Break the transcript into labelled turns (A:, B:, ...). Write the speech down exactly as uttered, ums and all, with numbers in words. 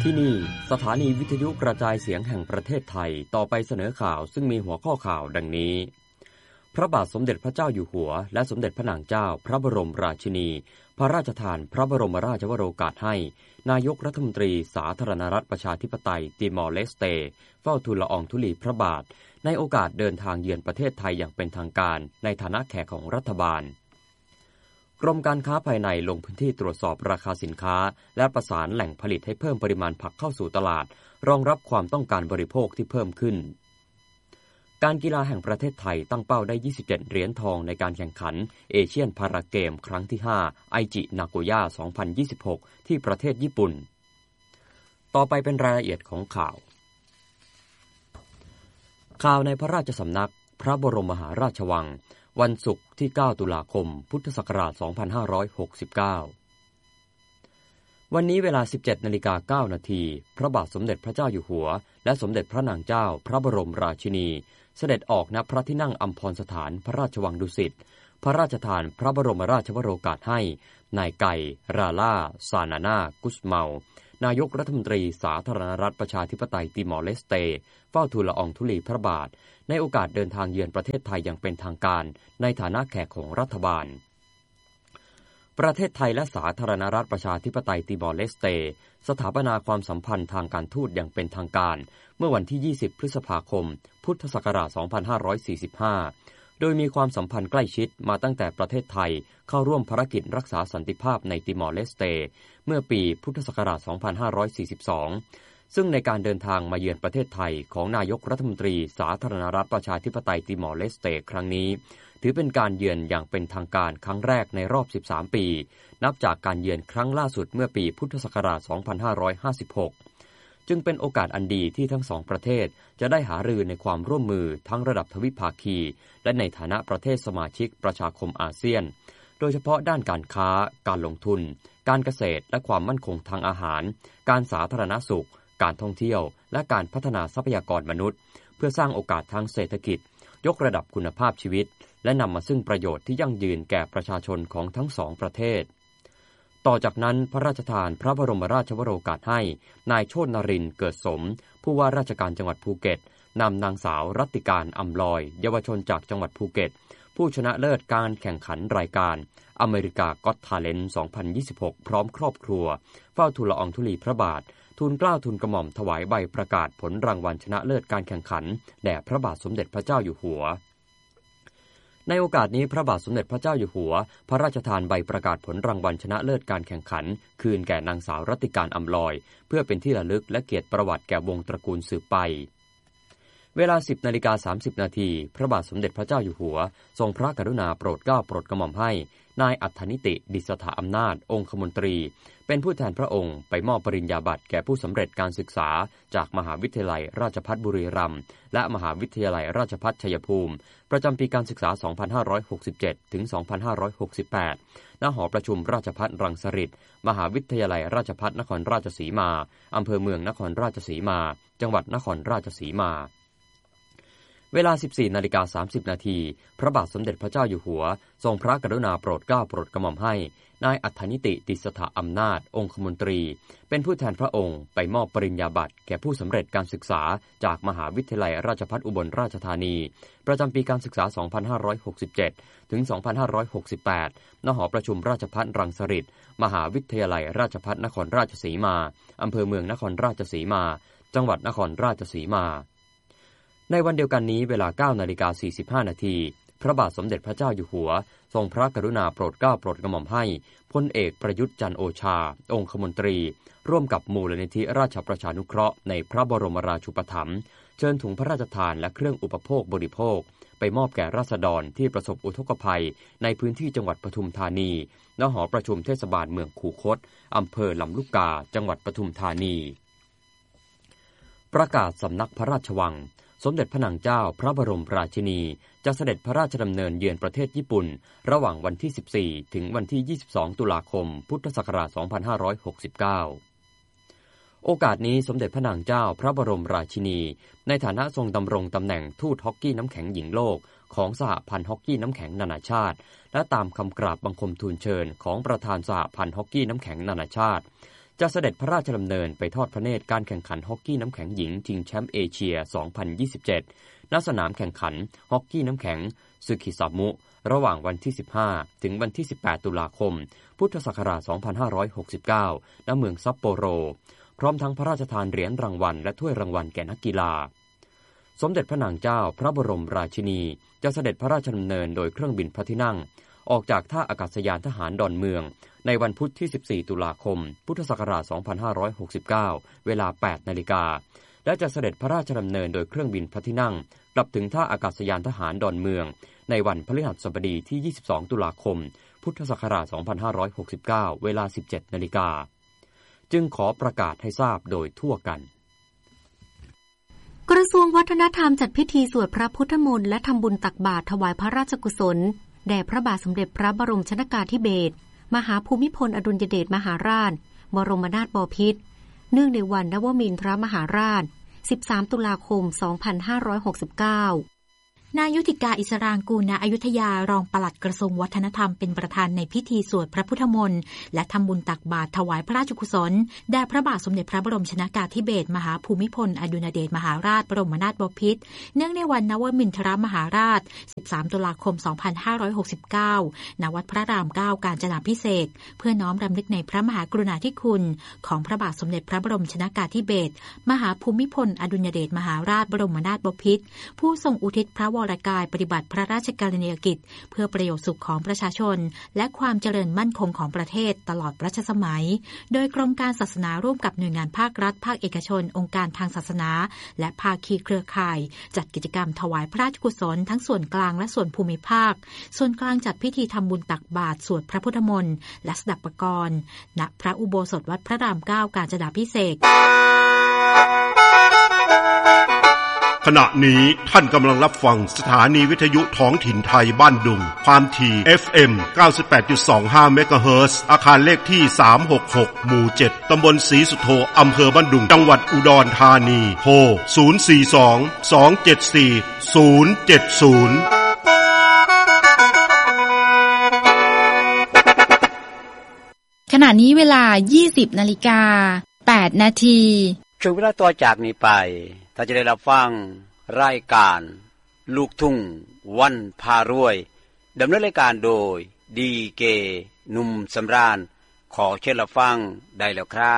A: ที่นี่สถานีวิทยุกระจายเสียงแห่งประเทศไทยต่อไปเสนอข่าวซึ่งมีหัวข้อข่าวดังนี้พระบาทสมเด็จพระเจ้าอยู่หัวและสมเด็จพระนางเจ้าพระบรมราชินีพระราชทานพระบรมราชวโรกาสให้นายกรัฐมนตรีสาธารณรัฐประชาธิปไตยติมอร์เลสเตเฝ้าทูลละอองธุลีพระบาทในโอกาสเดินทางเยือนประเทศไทยอย่างเป็นทางการในฐานะแขกของรัฐบาลกรมการค้าภายในลงพื้นที่ตรวจสอบราคาสินค้าและประสานแหล่งผลิตให้เพิ่มปริมาณผักเข้าสู่ตลาดรองรับความต้องการบริโภคที่เพิ่มขึ้นการกีฬาแห่งประเทศไทยตั้งเป้าได้ยี่สิบเจ็ดเหรียญทองในการแข่งขันเอเชียนพาราเกมครั้งที่ห้าไอจินาโกย่าสองพันยี่สิบหกที่ประเทศญี่ปุ่นต่อไปเป็นรายละเอียดของข่าวข่าวในพระราชสำนักพระบรมมหาราชวังวันศุกร์ที่เก้าตุลาคมพุทธศักราชสองพันห้าร้อยหกสิบเก้าวันนี้เวลา สิบเจ็ดนาฬิกาเก้านาที พระบาทสมเด็จพระเจ้าอยู่หัวและสมเด็จพระนางเจ้าพระบรมราชินีเสด็จออกณพระที่นั่งอัมพรสถานพระราชวังดุสิตพระราชทานพระบรมราชวโรกาสให้นายไก่ราล่าซานานากุสเมานายกรัฐมนตรีสาธารณรัฐประชาธิปไตยติมอร์เลสเตเฝ้าทูลละอองธุลีพระบาทในโอกาสเดินทางเยือนประเทศไทยอย่างเป็นทางการในฐานะแขกของรัฐบาลประเทศไทยและสาธารณรัฐประชาธิปไตยติมอร์เลสเตสถาปนาความสัมพันธ์ทางการทูตอย่างเป็นทางการเมื่อวันที่ยี่สิบพฤษภาคมพุทธศักราชสองพันห้าร้อยสี่สิบห้าโดยมีความสัมพันธ์ใกล้ชิดมาตั้งแต่ประเทศไทยเข้าร่วมภารกิจรักษาสันติภาพในติมอร์เลสเตเมื่อปีพุทธศักราชสองพันห้าร้อยสี่สิบสองซึ่งในการเดินทางมาเยือนประเทศไทยของนายกรัฐมนตรีสาธารณรัฐประชาธิปไตยติมอร์เลสเตครั้งนี้ถือเป็นการเยือนอย่างเป็นทางการครั้งแรกในรอบสิบสามปีนับจากการเยือนครั้งล่าสุดเมื่อปีพุทธศักราชสองพันห้าร้อยห้าสิบหกจึงเป็นโอกาสอันดีที่ทั้งสองประเทศจะได้หารือในความร่วมมือทั้งระดับทวิภาคีและในฐานะประเทศสมาชิกประชาคมอาเซียนโดยเฉพาะด้านการค้าการลงทุนการเกษตรและความมั่นคงทางอาหารการสาธารณสุขการท่องเที่ยวและการพัฒนาทรัพยากรมนุษย์เพื่อสร้างโอกาสทางเศรษฐกิจยกระดับคุณภาพชีวิตและนำมาซึ่งประโยชน์ที่ยั่งยืนแก่ประชาชนของทั้งสองประเทศต่อจากนั้นพระราชทานพระบรมราชวโรกาสให้นายโชตินรินทร์เกิดสมผู้ว่าราชการจังหวัดภูเก็ตนำนางสาวรัตติการอำลอยเยาวชนจากจังหวัดภูเก็ตผู้ชนะเลิศการแข่งขันรายการอเมริกาก็อตทาเลนต์สองพันยี่สิบหกพร้อมครอบครัวเฝ้าทูลละอองธุลีพระบาททูลเกล้าทูลกระหม่อมถวายใบประกาศผลรางวัลชนะเลิศการแข่งขันแด่พระบาทสมเด็จพระเจ้าอยู่หัวในโอกาสนี้พระบาทสมเด็จพระเจ้าอยู่หัวพระราชทานใบประกาศผลรางวัลชนะเลิศการแข่งขันคืนแก่นางสาวรัตติการอำลอยเพื่อเป็นที่ระลึกและเกียรติประวัติแก่วงตระกูลสืบไปเวลา สิบนาฬิกาสามสิบนาทีพระบาทสมเด็จพระเจ้าอยู่หัวทรงพระกรุณาโปรดเกล้าโปรดกระหม่อมให้นายอัฏฐนิติดิษฐาอำนาจองคมนตรีเป็นผู้แทนพระองค์ไปมอบปริญญาบัตรแก่ผู้สำเร็จการศึกษาจากมหาวิทยาลัยราชภัฏบุรีรัมย์และมหาวิทยาลัยราชภัฏชัยภูมิประจำปีการศึกษา สองพันห้าร้อยหกสิบเจ็ด ถึง สองพันห้าร้อยหกสิบแปด ณ หอประชุมราชภัฏรังสิตมหาวิทยาลัยราชภัฏนครราชสีมาอำเภอเมืองนครราชสีมาจังหวัดนครราชสีมาเวลา สิบสี่นาฬิกาสามสิบนาทีพระบาทสมเด็จพระเจ้าอยู่หัวทรงพระกรุณาโปรดเกล้าโปรดกระหม่อมให้นายอัฏฐนิติดิษฐาอำนาจองคมนตรีเป็นผู้แทนพระองค์ไปมอบปริญญาบัตรแก่ผู้สำเร็จการศึกษาจากมหาวิทยาลัยราชภัฏอุบลราชธานีประจำปีการศึกษา สองพันห้าร้อยหกสิบเจ็ด ถึง สองพันห้าร้อยหกสิบแปด ณ หอประชุมราชภัฏรังสิตมหาวิทยาลัยราชภัฏนครราชสีมาอำเภอเมืองนครราชสีมาจังหวัดนครราชสีมาในวันเดียวกันนี้เวลา เก้านาฬิกาสี่สิบห้านาทีพระบาทสมเด็จพระเจ้าอยู่หัวทรงพระกรุณาโปรดเกล้าโปรดกระหม่อมให้พลเอกประยุทธ์จันทร์โอชาองคมนตรีร่วมกับมูลนิธิราชประชานุเคราะห์ในพระบรมราชูปถัมภ์เชิญถุงพระราชทานและเครื่องอุปโภคบริโภคไปมอบแก่ราษฎรที่ประสบอุทกภัยในพื้นที่จังหวัดปทุมธานีณ หอประชุมเทศบาลเมืองคูคตอำเภอลำลูกกาจังหวัดปทุมธานีประกาศสำนักพระราชวังสมเด็จพระนางเจ้าพระบรมราชินีจะเสด็จพระราชดำเนินเยือนประเทศญี่ปุ่นระหว่างวันที่สิบสี่ถึงวันที่ยี่สิบสองตุลาคมพุทธศักราชสองพันห้าร้อยหกสิบเก้าโอกาสนี้สมเด็จพระนางเจ้าพระบรมราชินีในฐานะทรงดำรงตำแหน่งทูตฮอกกี้น้ำแข็งหญิงโลกของสหพันธ์ฮอกกี้น้ำแข็งนานาชาติและตามคำกราบบังคมทูลเชิญของประธานสหพันธ์ฮอกกี้น้ำแข็งนานาชาติจะเสด็จพระราชดำเนินไปทอดพระเนตรการแข่งขันฮอกกี้น้ำแข็งหญิงชิงแชมป์เอเชีย สองพันยี่สิบเจ็ด ณ สนามแข่งขันฮอกกี้น้ำแข็งซึคิซามุระหว่างวันที่สิบห้าถึงวันที่สิบแปดตุลาคมพุทธศักราช สองพันห้าร้อยหกสิบเก้า ณ เมืองซัปโปโรพร้อมทั้งพระราชทานเหรียญรางวัลและถ้วยรางวัลแก่นักกีฬาสมเด็จพระนางเจ้าพระบรมราชินีจะเสด็จพระราชดำเนินโดยเครื่องบินพระที่นั่งออกจากท่าอากาศยานทหารดอนเมืองในวันพุธที่สิบสี่ตุลาคมพุทธศักราช สองพันห้าร้อยหกสิบเก้า เวลา แปดนาฬิกาและจะเสด็จพระราชดำเนินโดยเครื่องบินพระที่นั่งกลับถึงท่าอากาศยานทหารดอนเมืองในวันพฤหัสบดีที่ยี่สิบสองตุลาคมพุทธศักราช สองพันห้าร้อยหกสิบเก้า เวลา สิบเจ็ดนาฬิกาจึงขอประกาศให้ทราบโดยทั่วกัน
B: กระทรวงวัฒนธรรมจัดพิธีสวดพระพุทธมนต์และทำบุญตักบาตรถวายพระราชกุศลแด่พระบาทสมเด็จพระบรมชนกาธิเบศรมหาภูมิพลอดุลยเดชมหาราชบรมนาถบพิตรเนื่องในวันนวมินทรมหาราชสิบสามตุลาคมสองพันห้าร้อยหกสิบเก้านายยุติกาอิสรางกูลณอยุธยารองปลัดกระทรวงวัฒนธรรมเป็นประธานในพิธีสวดพระพุทธมนต์และทำบุญตักบาตรถวายพระราชกุศลแด่พระบาทสมเด็จพระบรมชนกาธิเบศรมหาภูมิพลอดุลยเดชมหาราชบรมนาถบพิตรเนื่องในวันนวมินทรมหาราชสิบสามตุลาคมสองพันห้าร้อยหกสิบเก้าณวัดพระรามเก้ากาญจนาภิเษกเพื่อน้อมรำลึกในพระมหากรุณาธิคุณของพระบาทสมเด็จพระบรมชนกาธิเบศรมหาภูมิพลอดุลยเดชมหาราชบรมนาถบพิตรผู้ทรงอุทิศพระวรกายปฏิบัติพระราชกรณียกิจเพื่อประโยชน์สุขของประชาชนและความเจริญมั่นคงของประเทศตลอดรัชสมัยโดยกรมการศาสนาร่วมกับหน่วยงานภาครัฐภาคเอกชนองค์การทางศาสนาและภาคีเครือข่ายจัดกิจกรรมถวายพระราชกุศลทั้งส่วนกลางและส่วนภูมิภาคส่วนกลางจัดพิธีทำบุญตักบาตรสวดพระพุทธมนต์และสดับปกรณ์ณพระอุโบสถวัดพระรามเก้ากาญจนาภิเษก
C: ขณะนี้ท่านกำลังรับฟังสถานีวิทยุท้องถิ่นไทยบ้านดุงความถี่ เอฟ เอ็ม เก้าสิบแปดจุดสองห้า เมกะเฮิรตซ์อาคารเลขที่สามหกหกหมู่เจ็ดตำบลศรีสุโธอำเภอบ้านดุงจังหวัดอุดรธานีโทรศูนย์ สี่ สอง สอง เจ็ด สี่ ศูนย์ เจ็ด ศูนย์
D: ขณะนี้เวลา ยี่สิบนาฬิกาแปดนาที
E: ช่วงเวลาต่อจากนี้ไปถ้าจะได้รับฟังรายการลูกทุ่งวันพารวยดำเนินรายการโดยดีเกหนุ่มสำราญขอเชิญรับฟังได้แล้วครับ